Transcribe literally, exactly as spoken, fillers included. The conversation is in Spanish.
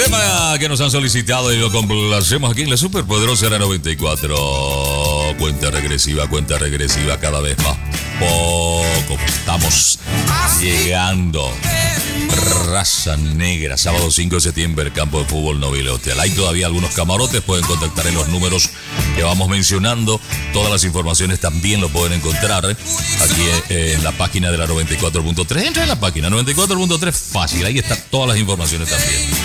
Tema que nos han solicitado y lo complacemos aquí en la Superpoderosa era noventa y cuatro. Cuenta regresiva, cuenta regresiva cada vez más poco. Estamos llegando. Raza Negra, sábado cinco de septiembre, campo de fútbol Novil Hotel. Hay todavía algunos camarotes, pueden contactar en los números que vamos mencionando. Todas las informaciones también lo pueden encontrar aquí en la página de la noventa y cuatro punto tres. Entra en la página noventa y cuatro punto tres, fácil, ahí están todas las informaciones también.